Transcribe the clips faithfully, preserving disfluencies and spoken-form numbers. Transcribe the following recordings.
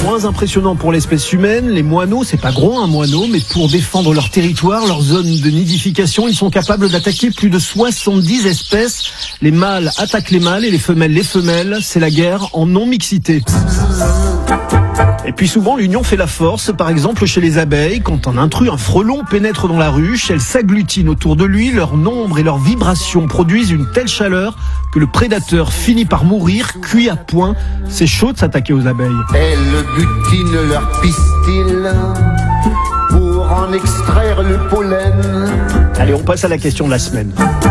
Moins impressionnant pour l'espèce humaine, les moineaux, c'est pas gros un moineau, mais pour défendre leur territoire, leur zone de nidification, ils sont capables d'attaquer plus de soixante-dix espèces. Les mâles attaquent les mâles et les femelles les femelles, c'est la guerre en non-mixité. Et puis souvent l'union fait la force, par exemple chez les abeilles, quand un intrus, un frelon pénètre dans la ruche, elles s'agglutinent autour de lui, leur nombre et leurs vibrations produisent une telle chaleur que le prédateur finit par mourir, cuit à point. C'est chaud de s'attaquer aux abeilles. Elles butinent leur pistil pour en extraire le pollen. Allez, on passe à la question de la semaine.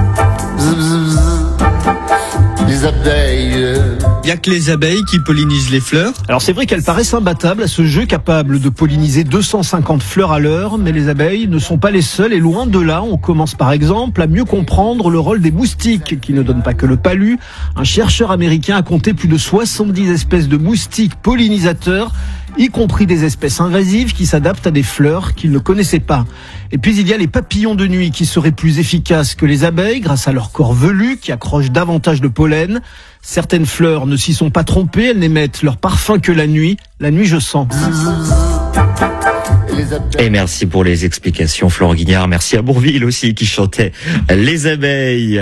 Les abeilles. Il n'y a que les abeilles qui pollinisent les fleurs. Alors c'est vrai qu'elles paraissent imbattables à ce jeu, capable de polliniser deux cent cinquante fleurs à l'heure, mais les abeilles ne sont pas les seules et loin de là. On commence par exemple à mieux comprendre le rôle des moustiques, qui ne donnent pas que le palu. Un chercheur américain a compté plus de soixante-dix espèces de moustiques pollinisateurs, y compris des espèces invasives qui s'adaptent à des fleurs qu'il ne connaissait pas. Et puis il y a les papillons de nuit qui seraient plus efficaces que les abeilles grâce à leur corps velu qui accroche davantage de pollen. Certaines fleurs ne s'y sont pas trompées, elles n'émettent leur parfum que la nuit. La nuit, je sens. Et merci pour les explications, Florent Guignard. Merci à Bourvil aussi qui chantait Les abeilles.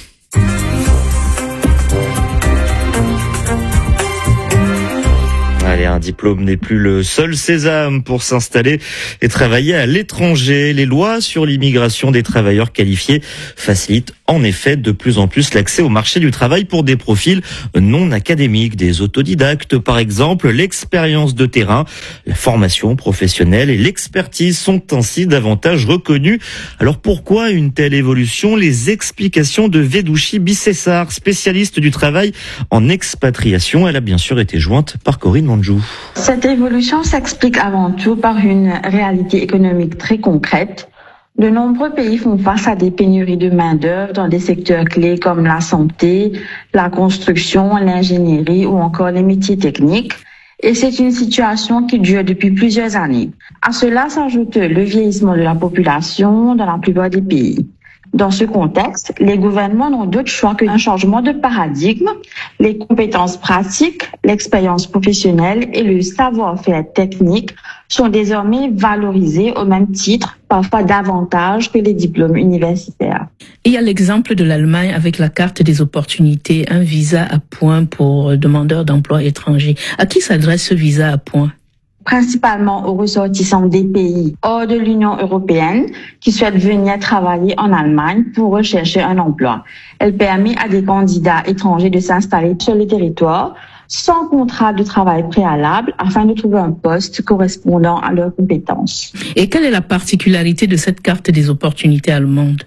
Allez, un diplôme n'est plus le seul sésame pour s'installer et travailler à l'étranger. Les lois sur l'immigration des travailleurs qualifiés facilitent en effet de plus en plus l'accès au marché du travail pour des profils non académiques, des autodidactes par exemple. L'expérience de terrain, la formation professionnelle et l'expertise sont ainsi davantage reconnues. Alors pourquoi une telle évolution? Les explications de Védouchi Bissessar, spécialiste du travail en expatriation. Elle a bien sûr été jointe par Corinne Manjou. Cette évolution s'explique avant tout par une réalité économique très concrète. De nombreux pays font face à des pénuries de main-d'œuvre dans des secteurs clés comme la santé, la construction, l'ingénierie ou encore les métiers techniques. Et c'est une situation qui dure depuis plusieurs années. À cela s'ajoute le vieillissement de la population dans la plupart des pays. Dans ce contexte, les gouvernements n'ont d'autre choix qu'un changement de paradigme. Les compétences pratiques, l'expérience professionnelle et le savoir-faire technique sont désormais valorisés au même titre, parfois davantage que les diplômes universitaires. Il y a l'exemple de l'Allemagne avec la carte des opportunités, un visa à points pour demandeurs d'emploi étrangers. À qui s'adresse ce visa à points? Principalement aux ressortissants des pays hors de l'Union européenne qui souhaitent venir travailler en Allemagne pour rechercher un emploi. Elle permet à des candidats étrangers de s'installer sur le territoire sans contrat de travail préalable afin de trouver un poste correspondant à leurs compétences. Et quelle est la particularité de cette carte des opportunités allemande?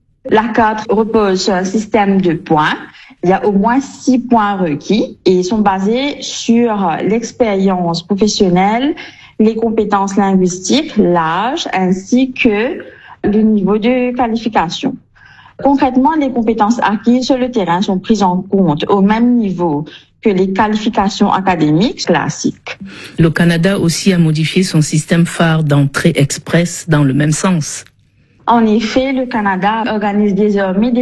La carte repose sur un système de points. Il y a au moins six points requis et ils sont basés sur l'expérience professionnelle, les compétences linguistiques, l'âge ainsi que le niveau de qualification. Concrètement, les compétences acquises sur le terrain sont prises en compte au même niveau que les qualifications académiques classiques. Le Canada aussi a modifié son système phare d'entrée express dans le même sens. En effet, le Canada organise désormais des